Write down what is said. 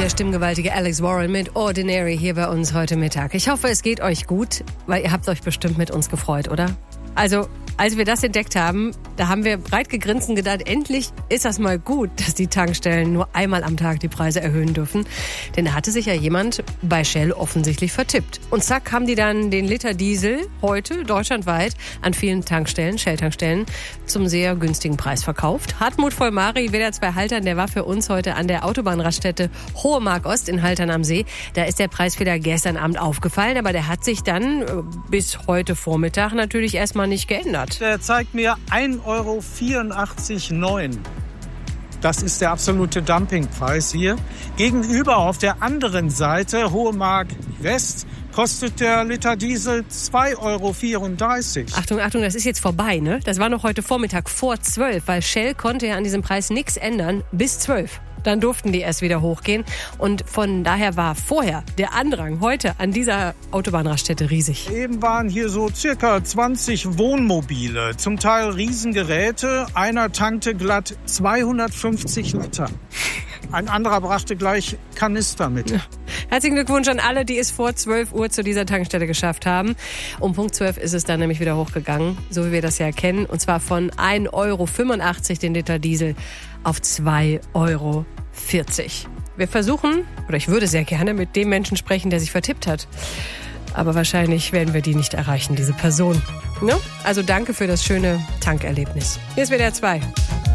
der stimmgewaltige Alex Warren mit Ordinary hier bei uns heute Mittag. Ich hoffe, es geht euch gut, weil ihr habt euch bestimmt mit uns gefreut, oder? Also, als wir das entdeckt haben, da haben wir breit gegrinst und gedacht, endlich ist das mal gut, dass die Tankstellen nur einmal am Tag die Preise erhöhen dürfen. Denn da hatte sich ja jemand bei Shell offensichtlich vertippt. Und zack, haben die dann den Liter Diesel heute deutschlandweit an vielen Tankstellen, Shell-Tankstellen, zum sehr günstigen Preis verkauft. Hartmut Vollmari, WDR 2 Haltern, der war für uns heute an der Autobahnraststätte Hohe Mark Ost in Haltern am See. Da ist der Preisfehler gestern Abend aufgefallen, aber der hat sich dann bis heute Vormittag natürlich erstmal nicht geändert. Der zeigt mir 1,84,9 €. Das ist der absolute Dumpingpreis hier. Gegenüber auf der anderen Seite, Hohe Mark West, kostet der Liter Diesel 2,34 €. Achtung, Achtung, das ist jetzt vorbei, ne? Das war noch heute Vormittag vor 12, weil Shell konnte ja an diesem Preis nichts ändern bis 12. Dann durften die erst wieder hochgehen. Und von daher war vorher der Andrang heute an dieser Autobahnraststätte riesig. Eben waren hier so circa 20 Wohnmobile, zum Teil Riesengeräte. Einer tankte glatt 250 Liter. Ein anderer brachte gleich Kanister mit. Ja. Herzlichen Glückwunsch an alle, die es vor 12 Uhr zu dieser Tankstelle geschafft haben. Um Punkt 12 ist es dann nämlich wieder hochgegangen, so wie wir das ja kennen. Und zwar von 1,85 € den Liter Diesel auf 2,40 €. Wir versuchen, oder ich würde sehr gerne mit dem Menschen sprechen, der sich vertippt hat. Aber wahrscheinlich werden wir die nicht erreichen, diese Person. Ne? Also danke für das schöne Tankerlebnis. Hier ist WDR 2.